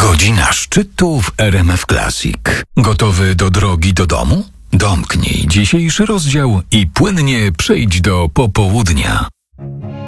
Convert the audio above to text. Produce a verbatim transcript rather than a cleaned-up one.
Godzina szczytu w R M F Classic. Gotowy do drogi do domu? Domknij dzisiejszy rozdział i płynnie przejdź do popołudnia.